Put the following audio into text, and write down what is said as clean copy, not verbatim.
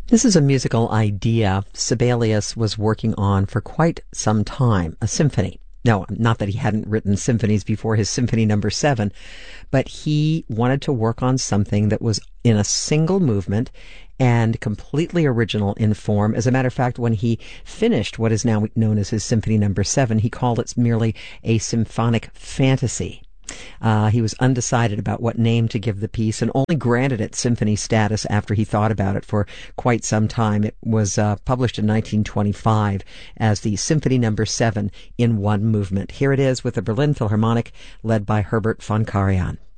This is a musical idea Sibelius was working on for quite some time, a symphony. No, not that he hadn't written symphonies before his Symphony Number 7, but he wanted to work on something that was in a single movement and completely original in form. As a matter of fact, when he finished what is now known as his Symphony Number 7, he called it merely a symphonic fantasy. He was undecided about what name to give the piece and only granted it symphony status after he thought about it for quite some time. It was published in 1925 as the Symphony Number 7 in one movement. Here it is with the Berlin Philharmonic led by Herbert von Karajan.